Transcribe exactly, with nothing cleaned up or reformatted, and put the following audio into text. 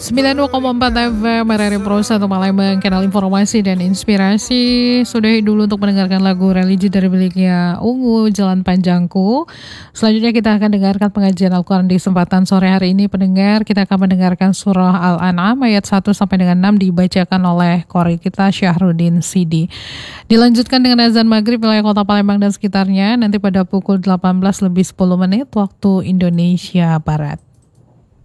sembilan puluh dua koma empat F M R R I Pro satu Palembang, kanal informasi dan inspirasi. Sudahi dulu untuk mendengarkan lagu religi dari miliknya Ungu, Jalan Panjangku. Selanjutnya kita akan dengarkan pengajian Al-Quran di kesempatan sore hari ini. Pendengar, kita akan mendengarkan surah Al-An'am ayat satu sampai dengan enam dibacakan oleh Qori kita Syahrudin Sidi. Dilanjutkan dengan azan maghrib wilayah kota Palembang dan sekitarnya nanti pada pukul delapan belas lebih sepuluh menit waktu Indonesia Barat.